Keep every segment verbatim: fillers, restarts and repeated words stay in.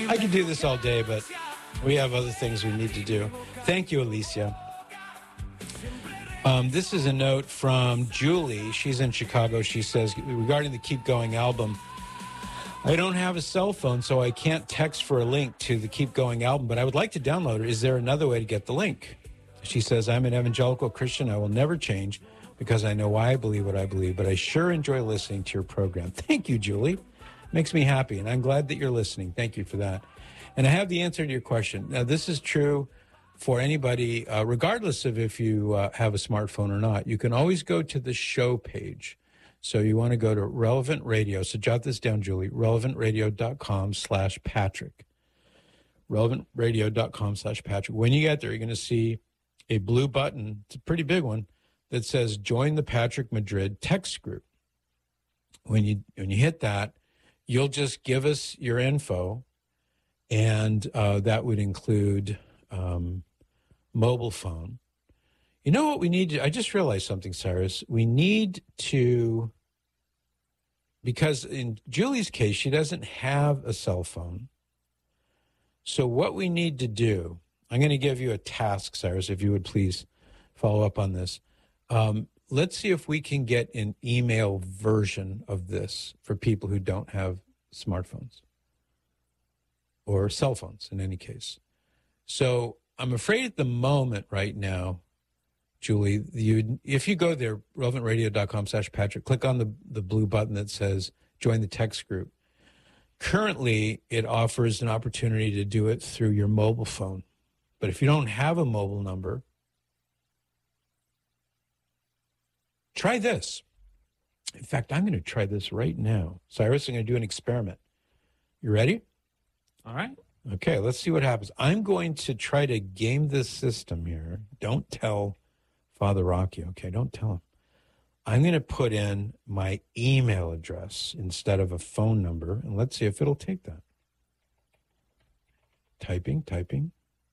I could do this all day, but we have other things we need to do. Thank you, Alicia. Um, this is a note from Julie. She's in Chicago. She says, regarding the Keep Going album, I don't have a cell phone, so I can't text for a link to the Keep Going album, but I would like to download it. Is there another way to get the link? She says, I'm an evangelical Christian. I will never change because I know why I believe what I believe, but I sure enjoy listening to your program. Thank you, Julie. Makes me happy, and I'm glad that you're listening. Thank you for that. And I have the answer to your question. Now, this is true for anybody, uh, regardless of if you uh, have a smartphone or not. You can always go to the show page. So you want to go to Relevant Radio. So jot this down, Julie, relevantradio.com slash Patrick. relevantradio.com slash Patrick. When you get there, you're going to see a blue button. It's a pretty big one that says Join the Patrick Madrid text group. When you when you hit that, you'll just give us your info, and uh, that would include um, mobile phone. You know what we need to, I just realized something, Cyrus. We need to, because in Julie's case, she doesn't have a cell phone. So what we need to do, I'm going to give you a task, Cyrus, if you would please follow up on this. Um, let's see if we can get an email version of this for people who don't have smartphones or cell phones in any case. So I'm afraid at the moment right now, Julie, you, if you go there, relevantradio.com slash Patrick, click on the, the blue button that says join the text group. Currently, it offers an opportunity to do it through your mobile phone. But if you don't have a mobile number, try this. In fact, I'm going to try this right now. Cyrus, I'm going to do an experiment. You ready? All right. Okay, let's see what happens. I'm going to try to game this system here. Don't tell Father Rocky, okay? Don't tell him. I'm going to put in my email address instead of a phone number, and let's see if it'll take that. Typing, typing.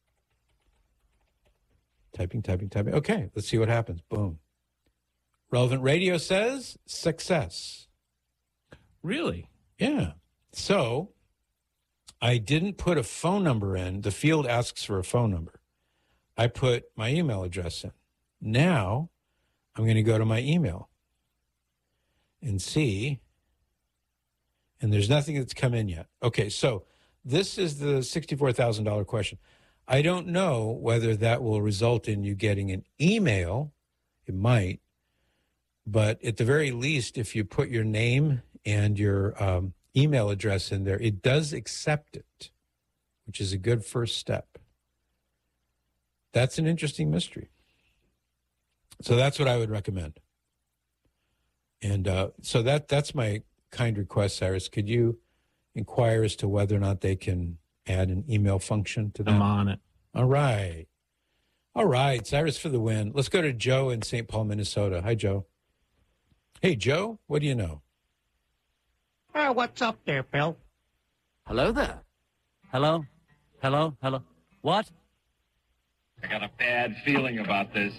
Typing, typing, typing. Okay, let's see what happens. Boom. Relevant Radio says success. Really? Yeah. So I didn't put a phone number in. The field asks for a phone number. I put my email address in. Now, I'm going to go to my email and see, and there's nothing that's come in yet. Okay, so this is the sixty-four thousand dollars question. I don't know whether that will result in you getting an email. It might, but at the very least, if you put your name and your um, email address in there, it does accept it, which is a good first step. That's an interesting mystery. So that's what I would recommend. And uh, so that that's my kind request, Cyrus. Could you inquire as to whether or not they can add an email function to that? I'm on it. All right. All right, Cyrus for the win. Let's go to Joe in Saint Paul, Minnesota. Hi, Joe. Hey, Joe, what do you know? Oh, what's up there, Bill? Hello there. Hello? Hello? Hello? What? I got a bad feeling about this.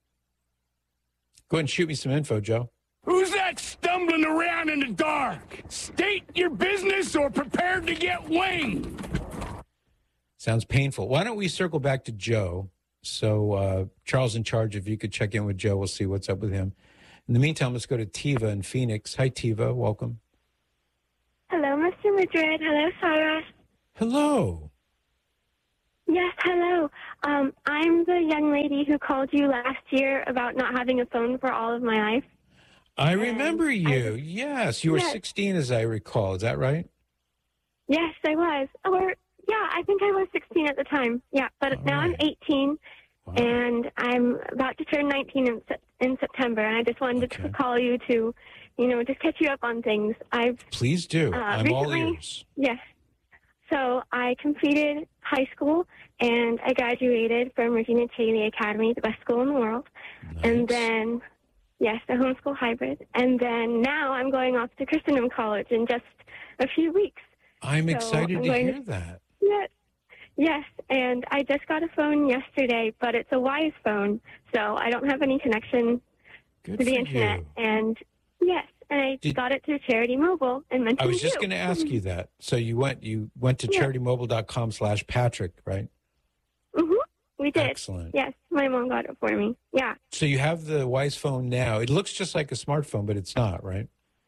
Go ahead and shoot me some info, Joe. Who's that stumbling around in the dark? State your business or prepare to get winged. Sounds painful. Why don't we circle back to Joe? So uh, Charles in charge, if you could check in with Joe, we'll see what's up with him. In the meantime, let's go to Tiva in Phoenix. Hi, Tiva. Welcome. Hello, Mister Madrid. Hello, Cyrus. Hello. Yes, hello. Um, I'm the young lady who called you last year about not having a phone for all of my life. I remember and you. I, yes, you were yes. sixteen, as I recall. Is that right? Yes, I was. Or, yeah, I think I was sixteen at the time. Yeah, but All now right. I'm eighteen, Wow. and I'm about to turn nineteen in, in September, and I just wanted Okay. to call you to, you know, just catch you up on things. I've Please do. Uh, I'm all recently- ears. Yes. So I completed high school, and I graduated from Regina Cheney Academy, the best school in the world. Nice. And then, yes, a homeschool hybrid. And then now I'm going off to Christendom College in just a few weeks. I'm so excited I'm to going hear to- that. Yes. Yes, and I just got a phone yesterday, but it's a Wise phone, so I don't have any connection Good to the for internet. you. And yes, and I Did- got it through Charity Mobile and mentioned I was just you. going to ask you that. So you went you went to Yeah. charitymobile.com slash Patrick, right? Mm-hmm. We did. Excellent. Yes, my mom got it for me. Yeah. So you have the Wise phone now. It looks just like a smartphone, but it's not, right?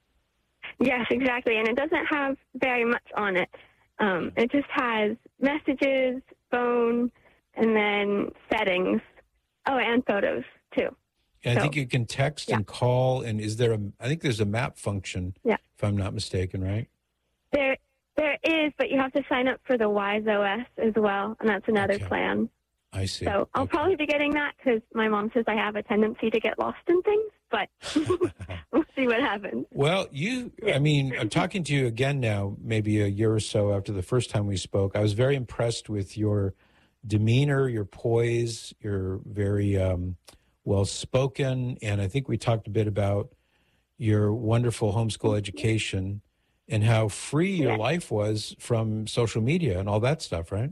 Yes, exactly. And it doesn't have very much on it. Um, it just has messages, phone, and then settings. Oh, and photos, too. And I So, think you can text yeah. and call. And is there a? I think there's a map function. Yeah. If I'm not mistaken, right? There, there is, but you have to sign up for the Wise O S as well, and that's another Okay. plan. I see. So I'll Okay. probably be getting that because my mom says I have a tendency to get lost in things, but we'll see what happens. Well, you, I mean, I'm talking to you again now, maybe a year or so after the first time we spoke. I was very impressed with your demeanor, your poise. You're very um, well spoken. And I think we talked a bit about your wonderful homeschool education and how free your Yeah. life was from social media and all that stuff, right?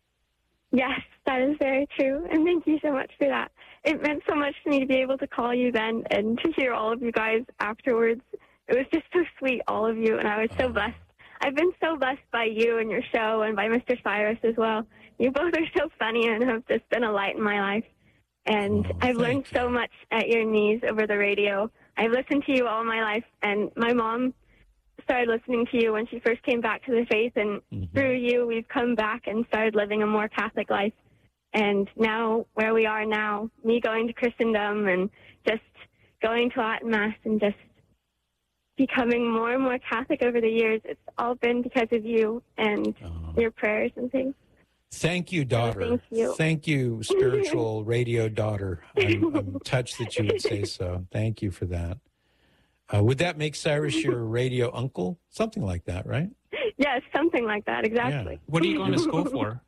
Yes, that is very true, and thank you so much for that. It meant so much to me to be able to call you then and to hear all of you guys afterwards. It was just so sweet, all of you, and I was so Oh. blessed. I've been so blessed by you and your show and by Mister Cyrus as well. You both are so funny and have just been a light in my life. And Oh, I've learned thank you. so much at your knees over the radio. I've listened to you all my life, and my mom started listening to you when she first came back to the faith, and Mhm. through you, we've come back and started living a more Catholic life. And now, where we are now, me going to Christendom and just going to Latin Mass and just becoming more and more Catholic over the years, it's all been because of you and Oh. your prayers and things. Thank you, daughter. thank you. Thank you, spiritual radio daughter. I'm, I'm touched that you would say so. Thank you for that. Uh, would that make Cyrus your radio uncle? Something like that, right? Yes, something like that, exactly. What are you going to school for?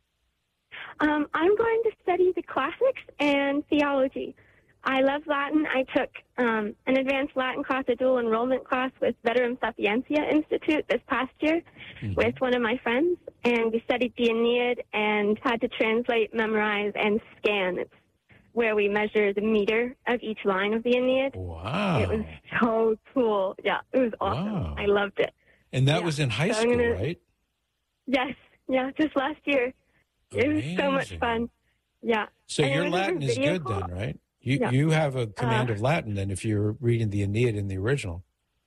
Um, I'm going to study the classics and theology. I love Latin. I took um, an advanced Latin class, a dual enrollment class with Veterum Sapientia Institute this past year Mhm. with one of my friends, and we studied the Aeneid and had to translate, memorize, and scan. It's where we measure the meter of each line of the Aeneid. Wow. It was so cool. Yeah, it was awesome. Wow. I loved it. And that yeah. was in high So I'm school, gonna- right? Yes, yeah, just last year. It was so much Amazing. fun. Yeah. So And it your was over Latin is video good call. then, right? You Yeah. you have a command Uh, of Latin then if you're reading the Aeneid in the original.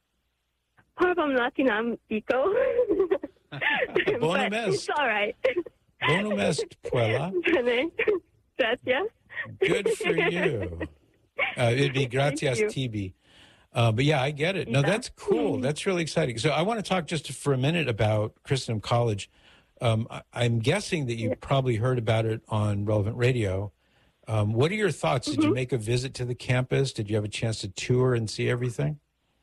Parvam Latinam dico. Bonum But est. it's all right. Bonum est, puella. Yes, yes. Good for you. Uh, it'd be gratias you. tibi. Uh, but yeah, I get it. No, Yeah. that's cool. That's really exciting. So I want to talk just for a minute about Christendom College. Um, I, I'm guessing that you Yeah. probably heard about it on Relevant Radio. Um, what are your thoughts? Did you Mm-hmm. make a visit to the campus? Did you have a chance to tour and see everything?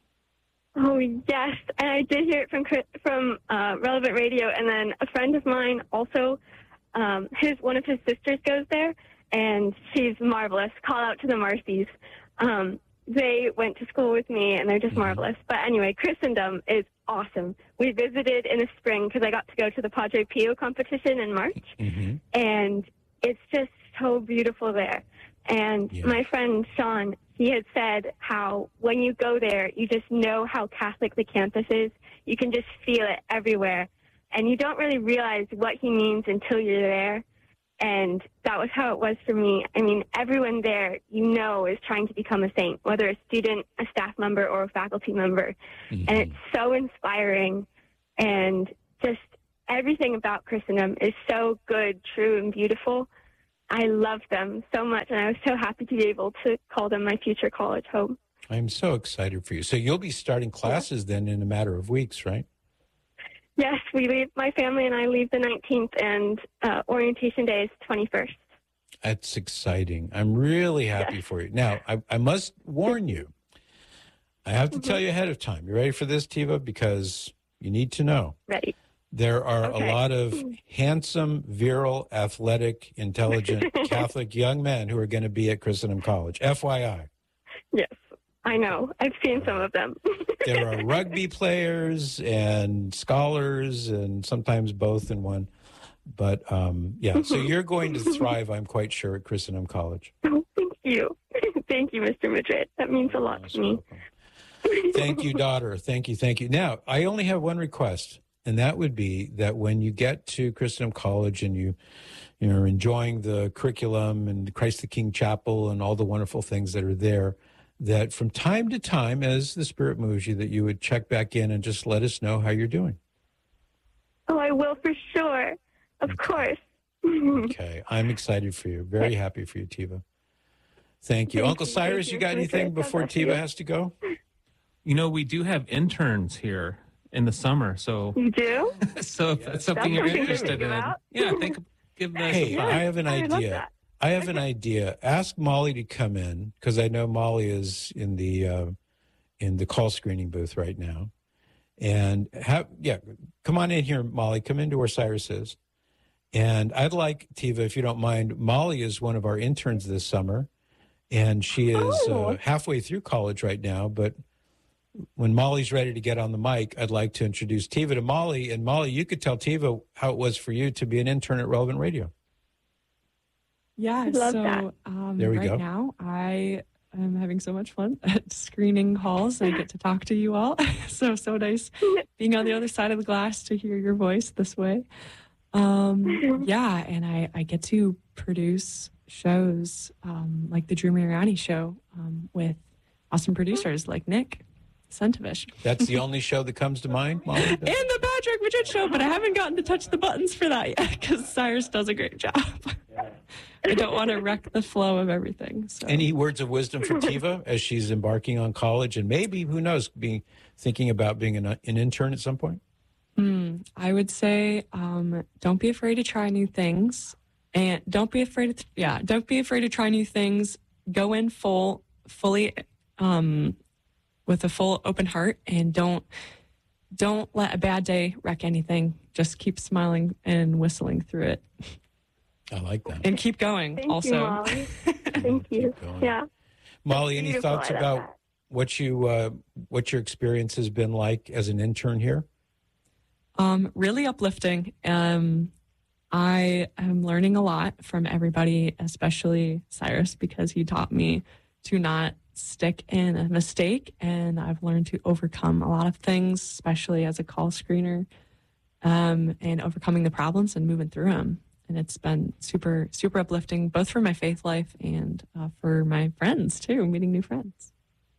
Oh, yes. And I did hear it from Chris- from uh, Relevant Radio. And then a friend of mine also, um, his one of his sisters goes there, and she's marvelous. Call out to the Marcies. Um, they went to school with me, and they're just Mhm. marvelous. But anyway, Christendom is awesome. We visited in the spring because I got to go to the Padre Pio competition in March. Mm-hmm. And it's just so beautiful there. And Yeah. my friend Sean, he had said how when you go there, you just know how Catholic the campus is. You can just feel it everywhere. And you don't really realize what he means until you're there. And that was how it was for me. I mean, everyone there, you know, is trying to become a saint, whether a student, a staff member, or a faculty member. Mm-hmm. And it's so inspiring, and just everything about Christendom is so good, true, and beautiful. I love them so much, and I was so happy to be able to call them my future college home. I'm so excited for you. So you'll be starting classes then in a matter of weeks, right? Yes, we leave, my family and I leave the nineteenth, and uh, orientation day is twenty-first. That's exciting. I'm really happy Yes. for you. Now, I, I must warn you. I have to Mm-hmm. tell you ahead of time. You ready for this, Tiva? Because you need to know. Ready? There are Okay. a lot of handsome, virile, athletic, intelligent Catholic young men who are going to be at Christendom College. F Y I. Yes, I know. I've seen some of them. There are rugby players and scholars and sometimes both in one. But um, yeah, so you're going to thrive, I'm quite sure, at Christendom College. Oh, thank you. Thank you, Mister Madrid. That means a lot Most to me. welcome. Thank you, daughter. Thank you, thank you. Now, I only have one request, and that would be that when you get to Christendom College and you, you're enjoying the curriculum and Christ the King Chapel and all the wonderful things that are there, that from time to time, as the Spirit moves you, that you would check back in and just let us know how you're doing. Oh, I will for sure. Of Okay. course. Okay. I'm excited for you. Very happy for you, Tiva. Thank you. Thank Uncle you. Cyrus, Thank you you. got anything Okay. before God bless Tiva you. has to go? You know, we do have interns here in the summer, so You do? so if it's something That's you're something to interested think in, about. yeah, think give this Hey, a thought. I have an I love idea. that. I have an idea. Ask Molly to come in because I know Molly is in the uh, in the call screening booth right now, and have yeah, come on in here, Molly. Come into where Cyrus is, and I'd like Tiva, if you don't mind. Molly is one of our interns this summer, and she is Oh. uh, halfway through college right now. But when Molly's ready to get on the mic, I'd like to introduce Tiva to Molly. And Molly, you could tell Tiva how it was for you to be an intern at Relevant Radio. Yeah, Love so that. um, There we right go. now I am having so much fun at screening calls. I get to talk to you all. so, so nice being on the other side of the glass to hear your voice this way. Um, yeah, and I, I get to produce shows um, like the Drew Mariani Show um, with awesome producers like Nick Sentovich. That's the only show that comes to mind, Molly? And the Patrick Madrid Show, but I haven't gotten to touch the buttons for that yet because Cyrus does a great job. I don't want to wreck the flow of everything. So. Any words of wisdom for Tiva as she's embarking on college and maybe, who knows, being thinking about being an, an intern at some point? Mm, I would say um, don't be afraid to try new things. And don't be afraid to, yeah, don't be afraid to try new things. Go in full, fully, um, with a full open heart, and don't, don't let a bad day wreck anything. Just keep smiling and whistling through it. I like that. And keep going Thank also. you, Molly. Thank you. Keep going. Yeah. Molly, any Beautiful. thoughts I love about that. what you uh, what your experience has been like as an intern here? Um, really uplifting. Um, I am learning a lot from everybody, especially Cyrus, because he taught me to not stick in a mistake, and I've learned to overcome a lot of things, especially as a call screener, um, and overcoming the problems and moving through them. And it's been super, super uplifting, both for my faith life and uh, for my friends too, meeting new friends.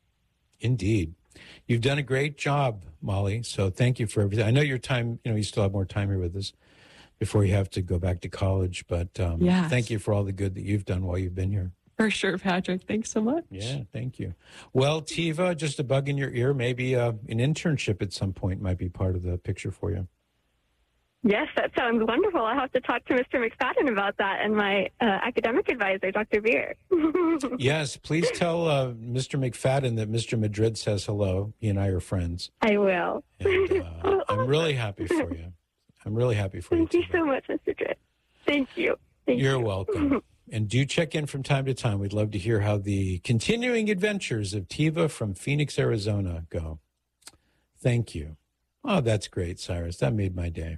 Indeed. You've done a great job, Molly. So thank you for everything. I know your time, you know, you still have more time here with us before you have to go back to college, but um, Yes. thank you for all the good that you've done while you've been here. For sure, Patrick. Thanks so much. Yeah, thank you. Well, Tiva, just a bug in your ear, maybe uh, an internship at some point might be part of the picture for you. Yes, that sounds wonderful. I'll have to talk to Mister McFadden about that and my uh, academic advisor, Doctor Beer. Yes, please tell uh, Mister McFadden that Mister Madrid says hello. He and I are friends. I will. And, uh, I'm really happy for you. I'm really happy for Thank you. you Tiva. so much, Mister Dritt. Thank you. Thank You're you. welcome. And do check in from time to time. We'd love to hear how the continuing adventures of Tiva from Phoenix, Arizona go. Thank you. Oh, that's great, Cyrus. That made my day.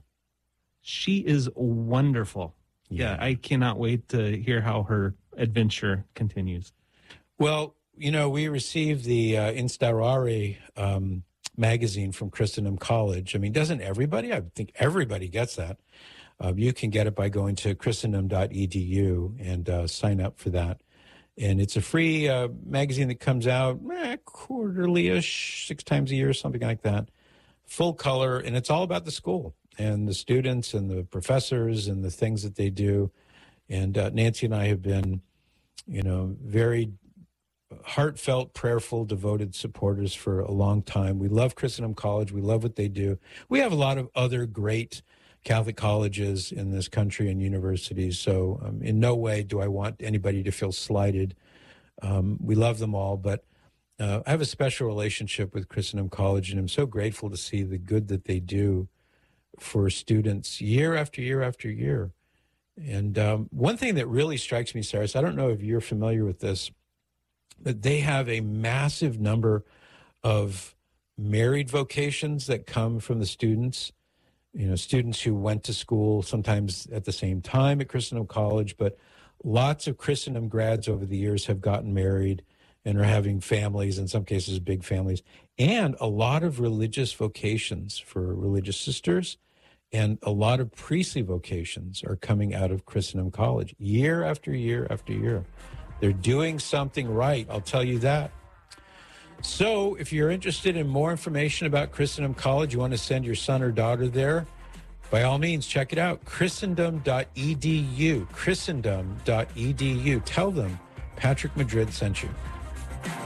She is wonderful. Yeah. Yeah. I cannot wait to hear how her adventure continues. Well, you know, we received the uh, Instaurare um, magazine from Christendom College. I mean, doesn't everybody? I think everybody gets that. Uh, you can get it by going to christendom dot e d u and uh, sign up for that. And it's a free uh, magazine that comes out eh, quarterly-ish, six times a year, something like that. Full color, and it's all about the school and the students and the professors and the things that they do. And uh, Nancy and I have been, you know, very heartfelt, prayerful, devoted supporters for a long time. We love Christendom College. We love what they do. We have a lot of other great Catholic colleges in this country and universities. So um, in no way do I want anybody to feel slighted. Um, we love them all, but uh, I have a special relationship with Christendom College, and I'm so grateful to see the good that they do for students year after year after year. And um, one thing that really strikes me, Cyrus, I don't know if you're familiar with this, but they have a massive number of married vocations that come from the students. You know, students who went to school sometimes at the same time at Christendom College, but lots of Christendom grads over the years have gotten married and are having families, in some cases, big families, and a lot of religious vocations for religious sisters, and a lot of priestly vocations are coming out of Christendom College year after year after year. They're doing something right, I'll tell you that. So if you're interested in more information about Christendom College, you want to send your son or daughter there, by all means, check it out, christendom dot e d u, christendom dot e d u. Tell them Patrick Madrid sent you.